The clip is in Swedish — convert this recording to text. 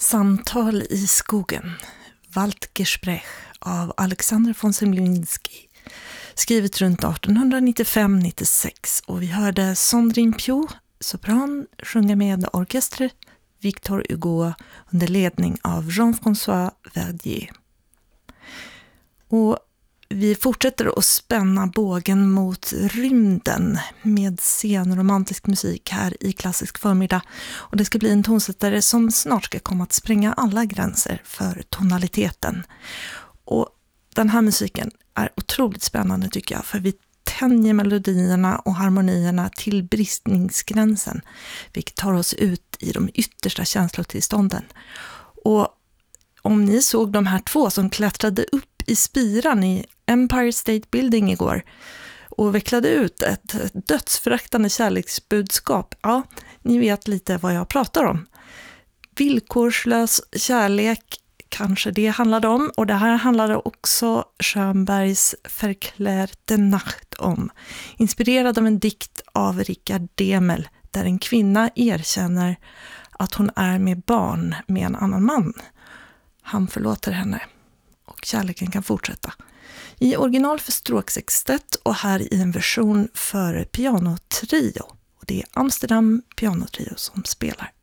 Samtal i skogen, Waldgespräch av Alexander von Zemlinsky, skrivet runt 1895-96, och vi hörde Sandrine Piau, sopran, sjunga med orkester, Victor Hugo under ledning av Jean-François Verdier. Och vi fortsätter att spänna bågen mot rymden med senromantisk musik här i Klassisk förmiddag. Och det ska bli en tonsättare som snart ska komma att spränga alla gränser för tonaliteten. Och den här musiken är otroligt spännande tycker jag, för vi tänjer melodierna och harmonierna till bristningsgränsen, vilket tar oss ut i de yttersta känslotillstånden. Och om ni såg de här två som klättrade upp i spiran i Empire State Building igår och vecklade ut ett dödsföraktande kärleksbudskap, ja, ni vet lite vad jag pratar om. Villkorslös kärlek, kanske det handlade om, och det här handlade också Schönbergs Verklärte Nacht om, inspirerad av en dikt av Richard Demel där en kvinna erkänner att hon är med barn med en annan man. Han förlåter henne och kärleken kan fortsätta. I original för stråksextett och här i en version för pianotrio. Och det är Amsterdam pianotrio som spelar.